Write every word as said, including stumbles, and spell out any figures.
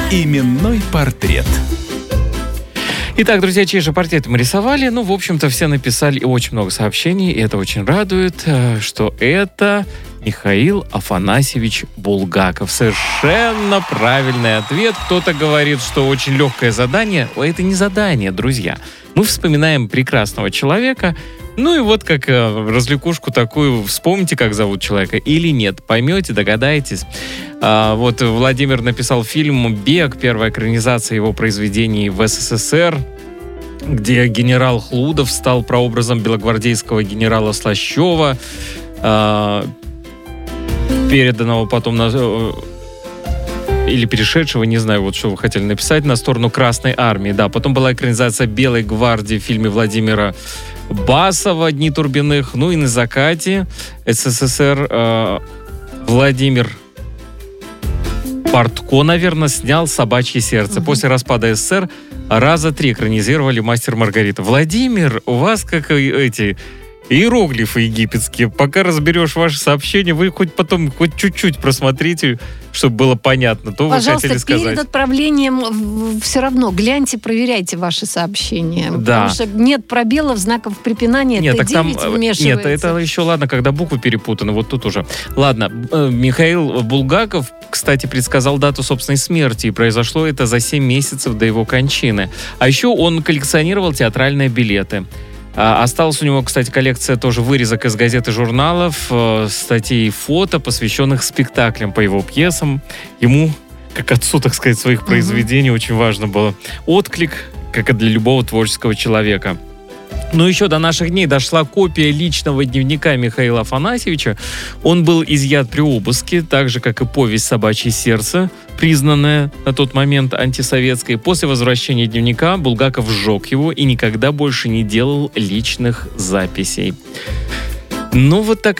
Именной портрет. Итак, друзья, чей же портрет мы рисовали? Ну, в общем-то, все написали очень много сообщений, и это очень радует, что это Михаил Афанасьевич Булгаков. Совершенно правильный ответ. Кто-то говорит, что очень легкое задание. Это не задание, друзья. Мы вспоминаем прекрасного человека. Ну и вот как э, развлекушку такую, вспомните, как зовут человека или нет, поймете, догадаетесь. А, вот Владимир написал фильм «Бег», первая экранизация его произведений в СССР, где генерал Хлудов стал прообразом белогвардейского генерала Слащева, а, переданного потом на... или перешедшего, не знаю, вот что вы хотели написать, на сторону Красной Армии. Да, потом была экранизация «Белой гвардии» в фильме Владимира Басова «Дни Турбиных». Ну и на закате СССР э, Владимир Портко, наверное, снял «Собачье сердце». Угу. После распада СССР раза три экранизировали «Мастер и Маргарита». Владимир, у вас как эти... иероглифы египетские. Пока разберешь ваши сообщения, вы хоть потом хоть чуть-чуть просмотрите, чтобы было понятно, то Пожалуйста, вы хотели сказать. перед отправлением все равно гляньте, проверяйте ваши сообщения. Да. Потому что нет пробелов, знаков препинания, нет, Т девять там, вмешивается. Нет, это еще ладно, когда буквы перепутаны, вот тут уже. Ладно, Михаил Булгаков, кстати, предсказал дату собственной смерти, и произошло это за семь месяцев до его кончины. А еще он коллекционировал театральные билеты. Осталась у него, кстати, коллекция тоже вырезок из газет и журналов, статей и фото, посвященных спектаклям по его пьесам. Ему, как отцу, так сказать, своих произведений, mm-hmm. очень важно было отклик, как и для любого творческого человека. Но еще до наших дней дошла копия личного дневника Михаила Афанасьевича. Он был изъят при обыске, так же, как и повесть «Собачье сердце», признанная на тот момент антисоветской. После возвращения дневника Булгаков сжег его и никогда больше не делал личных записей. Ну, вот так